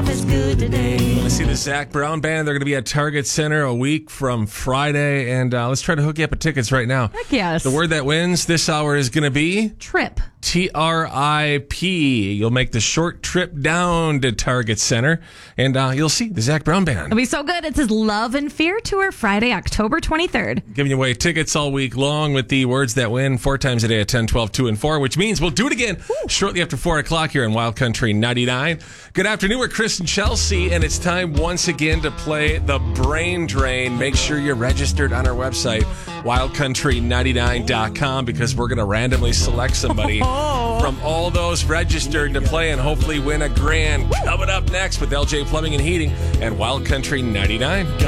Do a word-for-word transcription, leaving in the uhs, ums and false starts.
life is good today. I see the Zach Brown Band. They're going to be at Target Center a week from Friday. And uh, let's try to hook you up with tickets right now. Heck yes. The word that wins this hour is going to be Trip. T R I P. You'll make the short trip down to Target Center, and uh, you'll see the Zach Brown Band. It'll be so good. It's his Love and Fear tour Friday, October twenty-third. Giving you away tickets all week long with the words that win four times a day at ten, twelve, two, and four, which means we'll do it again Ooh. shortly after four o'clock here in Wild Country ninety-nine. Good afternoon. We're Chris and Chelsea, and it's time once again to play the Brain Drain. Make sure you're registered on our website, wild country ninety-nine dot com, because we're going to randomly select somebody from all those registered to play and hopefully win a grand. Coming up next with L J Plumbing and Heating and Wild Country ninety-nine.